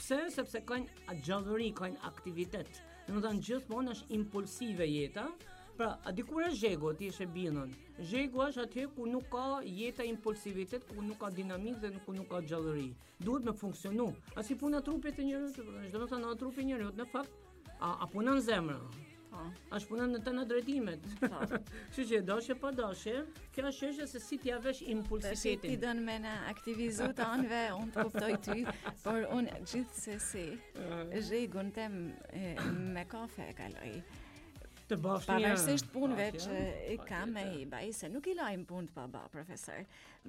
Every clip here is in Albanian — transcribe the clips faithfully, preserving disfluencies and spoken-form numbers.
Pse? Sepse kanë gjallëri, kanë aktivitet. Domethënë gjithmonë është impulsive jeta. Pra, a di kur është zhegu, ti është e binën. Zhegu është atje ku nuk ka jeta impulsivitet, ku nuk ka dinamik dhe ku nuk ka gjallëri. Duhet me funksionu. A si puna trupit të njerëzit, domethënë në trupi i njerëzit, në fakt, a, a punon zemra? Po. A punon në të në drejtimet. Po. Kështu që dashje pa dashje, kjo është çështje se si t'ia vesh impulsivitetin. Ti don me na aktivizu të anëve, unë të kuptoj ty, por unë gjithsesi zhegun tem e, me kafe e kaloj. Të bashkë një. Pavarësisht punëve që i kam me i baj, se nuk i lajmë punë pa ba, profesor.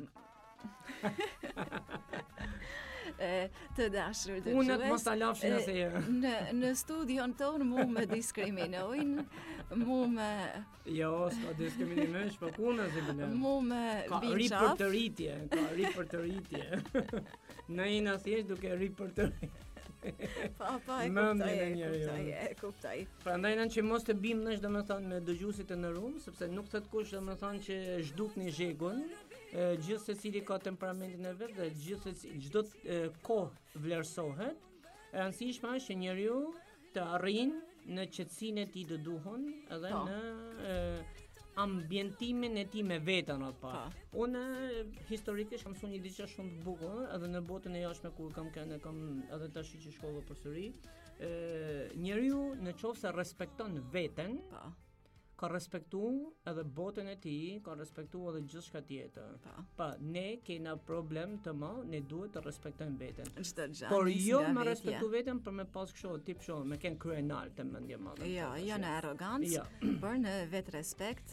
e, të dashur të Punët mos ta lafshin asnjëherë. Në në studion tonë mu më diskriminojnë, mu më Jo, s'ka diskriminimesh, po punës e bënë. mu më Ka ri për të rritje, ka ri për të rritje. Në jena thjesht duke ri për të rritje. Pa, pa, e kuptoj, e kuptoj, e kuptoj. Prandaj nën që mos të bimnesh domethënë me dëgjuesit e në rum, sepse nuk thot kush domethënë që zhdukni zhegun, gjithë secili ka temperamentin e vet dhe gjithë çdo kohë vlerësohet. E rëndësishme është që njeriu të arrijë në qetësinë e tij të duhur edhe Po. në e, ambientimin e tij me veten atë pa. Unë historikisht kam mësuar një diçka shumë të bukur, edhe në botën e jashtme kur kam kanë kam edhe tash që shkova përsëri, ë njeriu në qoftë se respekton veten, Po. ka respektu edhe botën e tij, ka respektu edhe gjithçka tjetër. Pa. Pa, ne kena problem të më, ne duhet të respektojmë veten. Çdo gjë. Por jo me respektu veten për me pas kështu tip shoh, me ken kryenal të mendje madhe. Jo, jo në arrogancë, Jo. por në vetë respekt.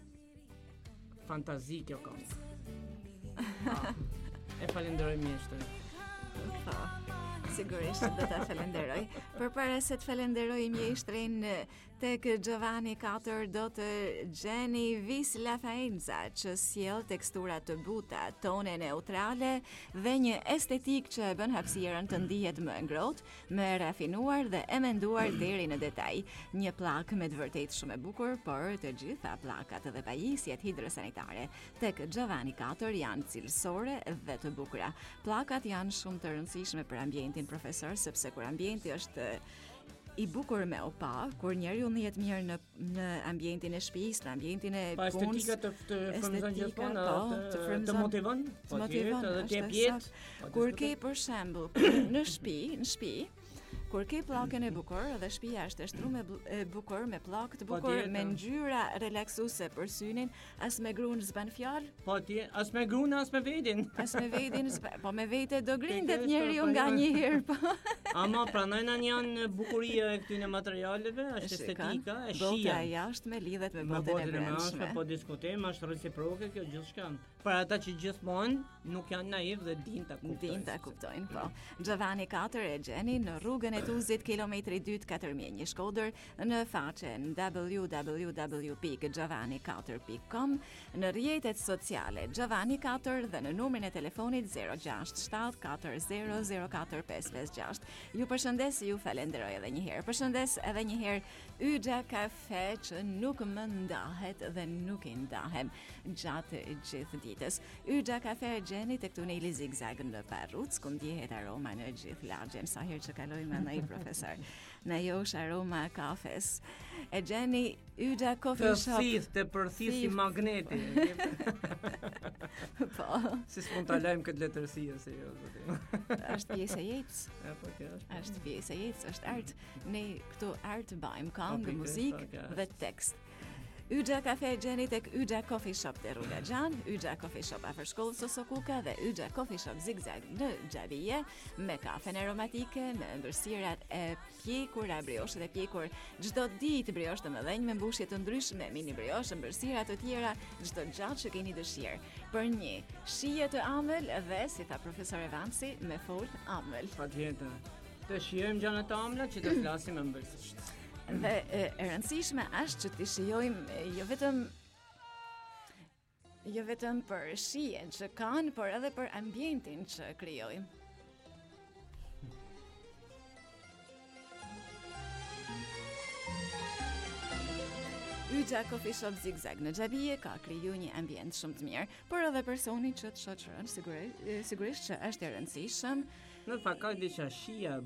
Fantazi kjo kam. Ah, e falenderoj mjeshtër. Po. Sigurisht do ta falenderoj. Përpara se të falenderoj mjeshtrin tek Giovanni katër do të gjeni Vis La Faenza që sjell tekstura të buta, tone neutrale dhe një estetik që e bën hapësirën të ndihet më ngrohtë, më rafinuar dhe e menduar deri në detaj. Një pllak me të vërtetë shumë e bukur, por të gjitha pllakat dhe pajisjet hidrosanitare tek Giovanni katër janë cilësore dhe të bukura. Pllakat janë shumë të rëndësishme për ambientin profesor, sepse kur ambienti është i bukur me opa, kur njeriu ndihet mirë në në ambientin e shtëpisë, në ambientin e Pa punës. estetika të të frymëzon gjithmonë, po, të, të të frymëzon, motivon, të motivon, edhe të është jep jetë. saktë. Kur ke për shembull në shtëpi, në shtëpi, kur ke pllakën e bukur dhe shtëpia është e shtruar me bl- e bukur me pllak të bukur, tjetër. me ngjyra relaksuese për synin, as me gruan s'ban fjalë, Po ti, as me gruna, as me vetin. as me vetin, s'ba- po me vete do grindet Ke- njeriu po, nga po, një herë, po. Ama pranoj në janë bukuria e këtyre materialeve, është estetika, e Bota shija. e jashtme lidhet me Me botën e botën e brendshme. brendshme, po diskutojmë, është reciproke kjo gjithçka. Për ata që gjithmonë nuk janë naiv dhe din ta kuptojnë. Din ta kuptojnë, po. Giovanni katër e gjeni në rrugën e Tuzit, kilometri dy katër mijë një Shkodër, në faqen w w w pikë giovanni katër pikë com, në rrjetet sociale Giovanni katër dhe në numrin e telefonit zero gjasht shtat katër zero zero katër pesë pesë gjasht. Ju përshëndes, ju falenderoj edhe një herë. Përshëndes edhe një herë Yxha Kafe që nuk më ndahet dhe nuk i ndahem gjatë gjithë ditës. Yxha Kafe e gjeni tek tuneli Zigzag në Parruc, ku ndjehet aroma në gjithë lagjen. Sa herë që kalojmë me ai profesor. Na josh aroma e kafes. E gjeni Yxha Coffee Të Shop. thith, të përthith si Thith. magneti. Po, Si s'mund ta lajm këtë letërsi se jo zoti. është pjesë e jetës. Ja, po kjo është. Është pjesë e jetës, është art. Ne këtu art bëjmë, Po, këngë, pikërisht, muzikë po, kjo dhe tekst. Yxha Kafe gjeni tek Yxha Coffee Shop te rruga Gjan, Yxha Coffee Shop afër shkollës Sosokuka dhe Yxha Coffee Shop Zigzag në Xhavije me kafen aromatike, me ëmbëlsirat e pjekura, brioshet e pjekur çdo ditë, briosh të mëdhenj me mbushje të ndryshme, mini briosh, ëmbëlsira të tjera, çdo gjatë që keni dëshirë. Për një shije të ëmbël dhe si tha profesor Evansi, me fol ëmbël. Patjetër. Të shijojmë gjëra të ëmbla që të flasim ëmbëlsisht. Dhe e, e rëndësishme është që t'i shijojmë e, jo vetëm jo vetëm për shijen që kanë, por edhe për ambientin që krijojmë. Yxha Coffee Shop Zigzag në Xhabije ka kriju një ambient shumë të mirë, por edhe personi që të shoqëron sigurisht, sigurisht që është e rëndësishëm. Në fakt ka diçka shija